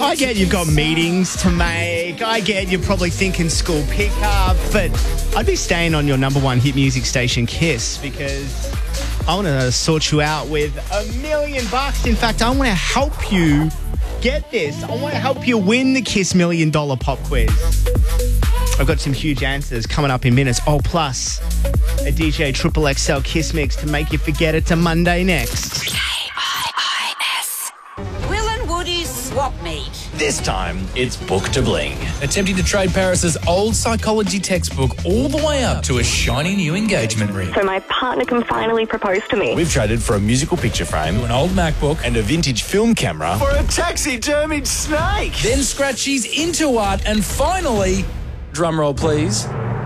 I get you've got meetings to make. I get you're probably thinking school pickup. But I'd be staying on your number one hit music station, Kiss, because I want to sort you out with $1 million. In fact, I want to help you get this. I want to help you win the Kiss $1 Million pop quiz. I've got some huge answers coming up in minutes. Oh, plus a DJ Triple XL Kiss mix to make you forget it's a Monday next. K-I-I-S. Will and Woody's swap meet. This time, it's Book to Bling. Attempting to trade Paris's old psychology textbook all the way up to a shiny new engagement ring. So my partner can finally propose to me. We've traded for a musical picture frame, To an old MacBook. and a vintage film camera for a taxidermied snake. Then Scratchy's into art, and finally, drumroll please,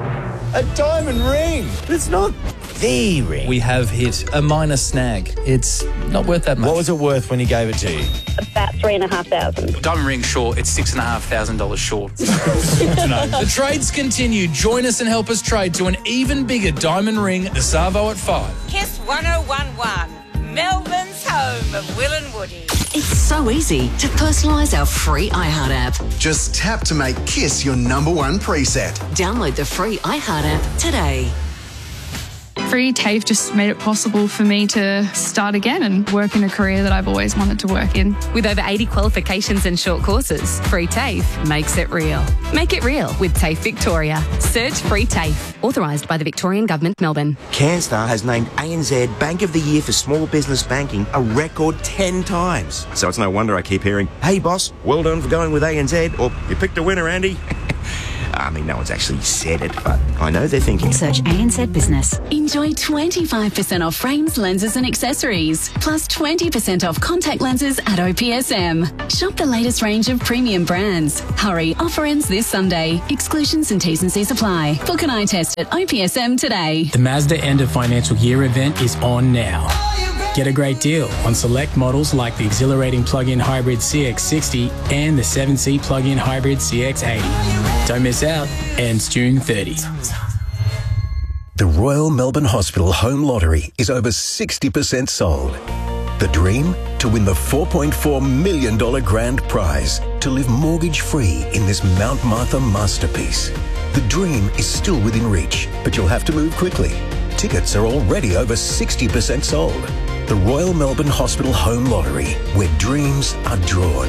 A diamond ring. But it's not the ring. we have hit a minor snag. It's not worth that much. What was it worth when he gave it to you? About $3,500. Diamond ring short, it's $6,500 short. The trades continue. Join us and help us trade to an even bigger diamond ring at the Savo at 5. Kiss 1011. Melbourne's home of Will and Woody. It's so easy to personalise our free iHeart app. Just tap to make Kiss your number one preset. Download the free iHeart app today. Free TAFE just made it possible for me to start again and work in a career that I've always wanted to work in. With over 80 qualifications and short courses, Free TAFE makes it real. Make it real with TAFE Victoria. Search Free TAFE. Authorised by the Victorian Government, Melbourne. CanStar has named ANZ Bank of the Year for small business banking a record 10 times. So it's no wonder I keep hearing, "Hey boss, well done for going with ANZ," or "You picked a winner, Andy." I mean, no one's actually said it, but I know they're thinking. Search ANZ Business. Enjoy 25% off frames, lenses and accessories. Plus 20% off contact lenses at OPSM. Shop the latest range of premium brands. Hurry, offer ends this Sunday. Exclusions and T's and C's apply. Book an eye test at OPSM today. The Mazda end of financial year event is on now. Get a great deal on select models like the exhilarating plug-in hybrid CX-60 and the 7-seat plug-in hybrid CX-80. Don't miss out. Ends June 30. The Royal Melbourne Hospital Home Lottery is over 60% sold. The dream? To win the $4.4 million grand prize to live mortgage-free in this Mount Martha masterpiece. The dream is still within reach, but you'll have to move quickly. Tickets are already over 60% sold. The Royal Melbourne Hospital Home Lottery, where dreams are drawn.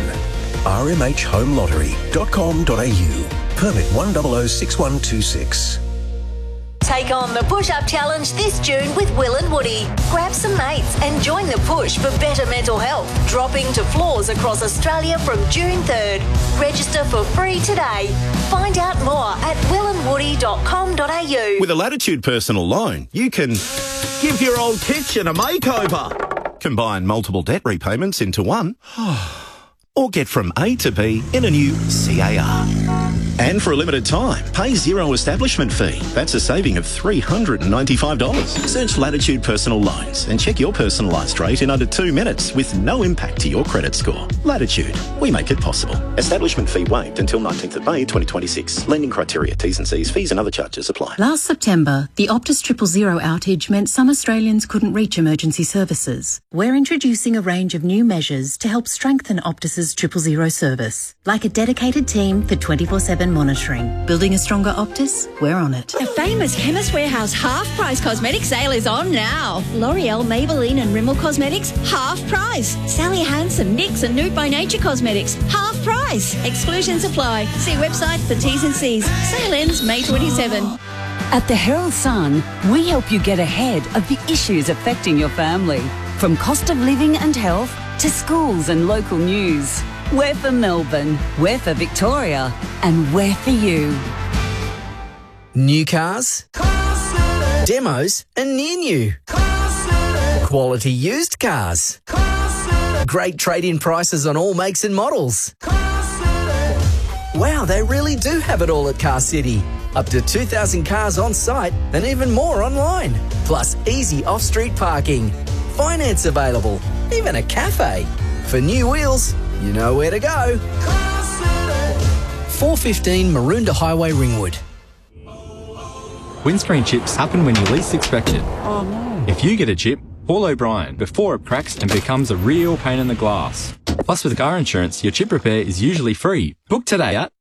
rmhhomelottery.com.au. Permit 1006126. Take on the push-up challenge this June with Will and Woody. Grab some mates and join the push for better mental health. Dropping to floors across Australia from June 3rd. Register for free today. Find out more at willandwoody.com.au. With a Latitude personal loan, you can give your old kitchen a makeover, combine multiple debt repayments into one, or get from A to B in a new CAR. And for a limited time, pay zero establishment fee. That's a saving of $395. Search Latitude Personal Loans and check your personalised rate in under 2 minutes with no impact to your credit score. Latitude, we make it possible. Establishment fee waived until 19th of May 2026. Lending criteria, T's and C's, fees and other charges apply. Last September, the Optus 000 outage meant some Australians couldn't reach emergency services. We're introducing a range of new measures to help strengthen Optus's 000 service, like a dedicated team for 24/7 monitoring. Building a stronger Optus? We're on it. The famous Chemist Warehouse half-price cosmetic sale is on now. L'Oreal, Maybelline and Rimmel Cosmetics, half price. Sally Hansen, NYX and Nude by Nature Cosmetics, half price. Exclusions apply. See website for T's and C's. Sale ends May 27. At the Herald Sun, we help you get ahead of the issues affecting your family. From cost of living and health to schools and local news. We're for Melbourne, we're for Victoria, and we're for you. New cars, demos and near new. Quality used cars. Great trade-in prices on all makes and models. Wow, they really do have it all at Car City. Up to 2,000 cars on site and even more online. Plus easy off-street parking. Finance available. Even a cafe. For new wheels, you know where to go. 415 Maroondah Highway, Ringwood. Windscreen chips happen when you least expect it. Oh no. If you get a chip, call O'Brien before it cracks and becomes a real pain in the glass. Plus, with car insurance, your chip repair is usually free. Book today at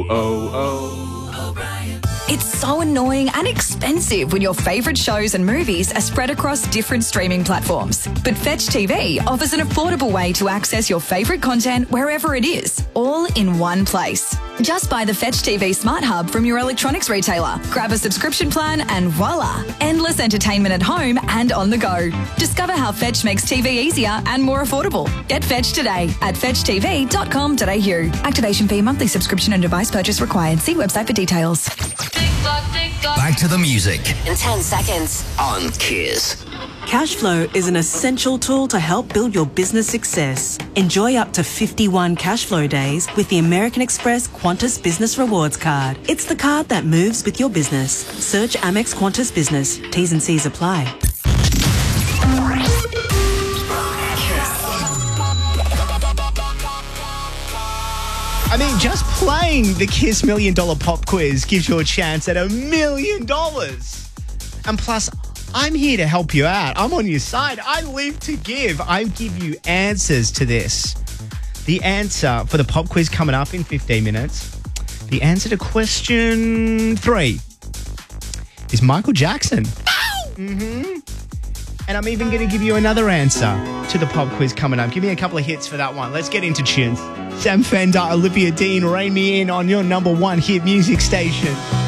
It's so annoying and expensive when your favourite shows and movies are spread across different streaming platforms. But Fetch TV offers an affordable way to access your favourite content wherever it is, all in one place. Just buy the Fetch TV Smart Hub from your electronics retailer, grab a subscription plan and voila, endless entertainment at home and on the go. Discover how Fetch makes TV easier and more affordable. Get Fetch today at fetchtv.com.au. Activation fee, monthly subscription and device purchase required. See website for details. Back to the music In 10 seconds. on Kiss. Cashflow is an essential tool to help build your business success. Enjoy up to 51 Cashflow days with the American Express Qantas Business Rewards Card. It's the card that moves with your business. Search Amex Qantas Business. T's and C's apply. I mean, just playing the Kiss $1 Million Pop Quiz gives you a chance at $1 million. And plus, I'm here to help you out. I'm on your side. I live to give. I give you answers to this. The answer for the pop quiz coming up in 15 minutes. The answer to question 3 is Michael Jackson. Mm-hmm. And I'm even going to give you another answer to the pop quiz coming up. Give me a couple of hits for that one. Let's get into tunes. Sam Fender, Olivia Dean, Rein Me In on your number 1 hit music station.